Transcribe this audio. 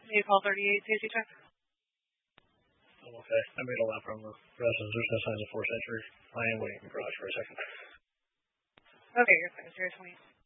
You call 38 safety check. Okay. I made a lap from the residence. There's no signs of forced entry. I am waiting in the garage for a second. Okay, you're fine. 020.